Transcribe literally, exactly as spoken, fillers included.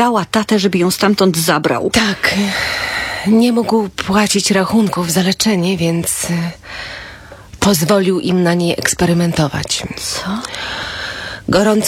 błagała tatę, żeby ją stamtąd zabrał. Tak. Nie mógł płacić rachunków za leczenie, więc y, pozwolił im na niej eksperymentować. Co? Gorąco